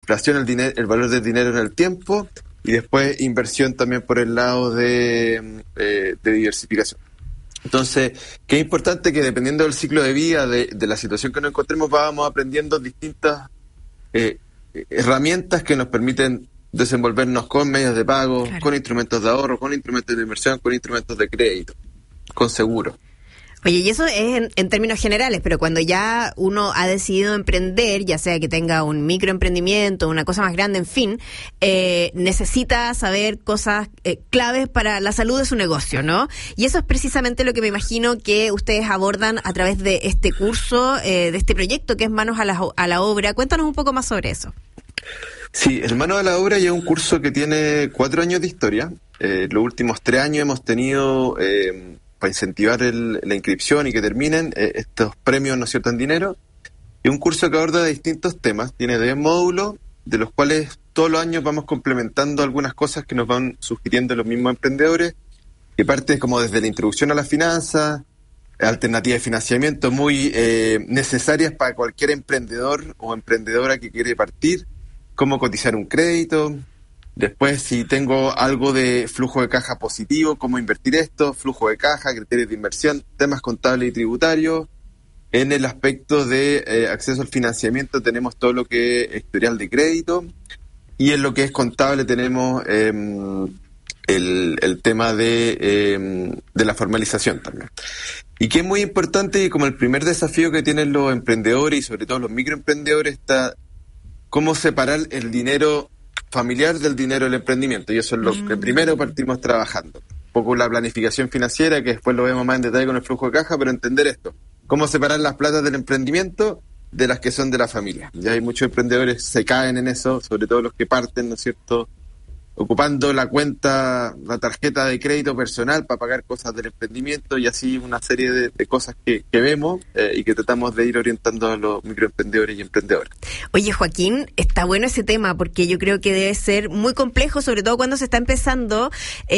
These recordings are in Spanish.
inflación, el valor del dinero en el tiempo, y después inversión también por el lado de diversificación. Entonces, que es importante que dependiendo del ciclo de vida, de la situación que nos encontremos, vamos aprendiendo distintas herramientas que nos permiten desenvolvernos con medios de pago, claro, con instrumentos de ahorro, con instrumentos de inversión, con instrumentos de crédito, con seguros. Oye, y eso es en términos generales, pero cuando ya uno ha decidido emprender, ya sea que tenga un microemprendimiento, una cosa más grande, en fin, necesita saber cosas claves para la salud de su negocio, ¿no? Y eso es precisamente lo que me imagino que ustedes abordan a través de este curso, de este proyecto que es Manos a la Obra. Cuéntanos un poco más sobre eso. Sí, el Manos a la Obra ya es un curso que tiene 4 años de historia. Los últimos 3 años hemos tenido... para incentivar la inscripción y que terminen estos premios, ¿no es cierto?, en dinero. Es un curso que aborda distintos temas, tiene 10 módulos, de los cuales todos los años vamos complementando algunas cosas que nos van sugiriendo los mismos emprendedores, que parte como desde la introducción a las finanzas, alternativas de financiamiento muy necesarias para cualquier emprendedor o emprendedora que quiere partir, cómo cotizar un crédito. Después, si tengo algo de flujo de caja positivo, cómo invertir esto, flujo de caja, criterios de inversión, temas contables y tributarios. En el aspecto de acceso al financiamiento tenemos todo lo que es historial de crédito, y en lo que es contable tenemos el tema de la formalización también. Y que es muy importante, y como el primer desafío que tienen los emprendedores y sobre todo los microemprendedores, está cómo separar el dinero familiar del dinero del emprendimiento, y eso es lo que primero partimos trabajando. Un poco la planificación financiera, que después lo vemos más en detalle con el flujo de caja, pero entender esto, cómo separar las platas del emprendimiento de las que son de la familia. Ya hay muchos emprendedores que se caen en eso, sobre todo los que parten, ¿no es cierto?, ocupando la tarjeta de crédito personal para pagar cosas del emprendimiento, y así una serie de cosas que vemos y que tratamos de ir orientando a los microemprendedores y emprendedores. Oye, Joaquín, está bueno ese tema, porque yo creo que debe ser muy complejo, sobre todo cuando se está empezando,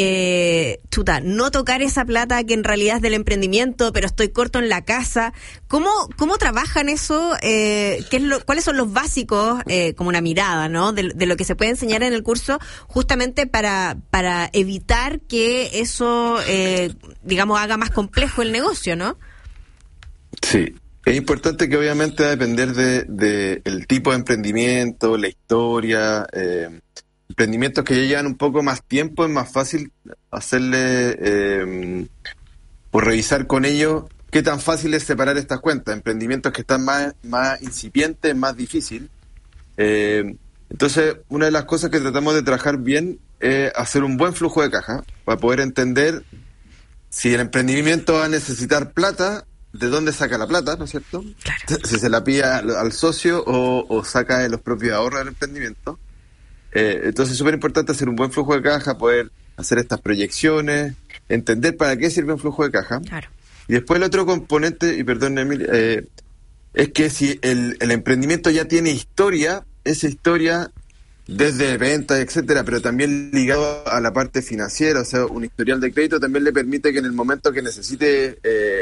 no tocar esa plata que en realidad es del emprendimiento, pero estoy corto en la casa. ¿Cómo trabajan eso? ¿Cuáles son los básicos, como una mirada, ¿no?, de lo que se puede enseñar en el curso, justamente para evitar que eso, haga más complejo el negocio, ¿no? Sí, es importante que obviamente va a depender de el tipo de emprendimiento, la historia. Emprendimientos que ya llevan un poco más tiempo, es más fácil hacerle o revisar con ellos qué tan fácil es separar estas cuentas. Emprendimientos que están más incipientes, más difícil. Entonces, una de las cosas que tratamos de trabajar bien es hacer un buen flujo de caja para poder entender si el emprendimiento va a necesitar plata, de dónde saca la plata, ¿no es cierto? Claro. Si se la pide al socio o saca de los propios ahorros del emprendimiento. Entonces es súper importante hacer un buen flujo de caja, poder hacer estas proyecciones, entender para qué sirve un flujo de caja. Claro. Y después el otro componente, y perdón, Emilia, es que si el emprendimiento ya tiene historia, esa historia desde ventas, etcétera, pero también ligado a la parte financiera, o sea, un historial de crédito también le permite que en el momento que necesite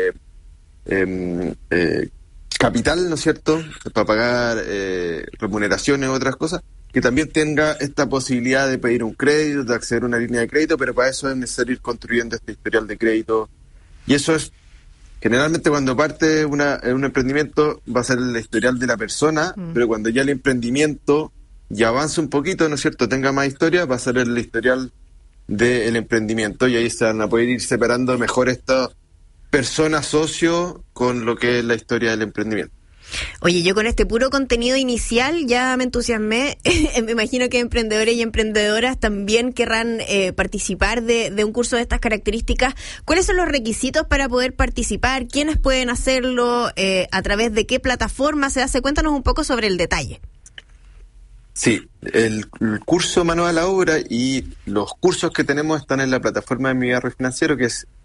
capital, ¿no es cierto?, para pagar remuneraciones u otras cosas, que también tenga esta posibilidad de pedir un crédito, de acceder a una línea de crédito, pero para eso es necesario ir construyendo este historial de crédito. Y eso es, generalmente cuando parte un emprendimiento va a ser el historial de la persona, pero cuando ya el emprendimiento ya avanza un poquito, ¿no es cierto?, tenga más historia, va a ser el historial del emprendimiento, y ahí se van a poder ir separando mejor esta persona socio con lo que es la historia del emprendimiento. Oye, yo con este puro contenido inicial ya me entusiasmé. Me imagino que emprendedores y emprendedoras también querrán participar de un curso de estas características. ¿Cuáles son los requisitos para poder participar? ¿Quiénes pueden hacerlo? ¿A través de qué plataforma se hace? Cuéntanos un poco sobre el detalle. Sí, el curso Manos a la Obra y los cursos que tenemos están en la plataforma de Mi Barrio Financiero, que es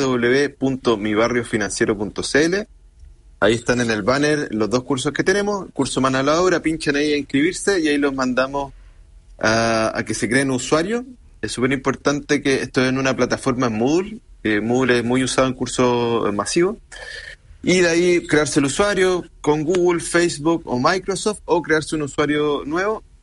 www.mibarriofinanciero.cl. Ahí están en el banner los 2 cursos que tenemos. Curso Manos a la Obra, pinchan ahí a inscribirse y ahí los mandamos a que se creen usuarios. Es súper importante que esto es en una plataforma Moodle. Moodle es muy usado en cursos masivos. Y de ahí crearse el usuario con Google, Facebook o Microsoft, o crearse un usuario nuevo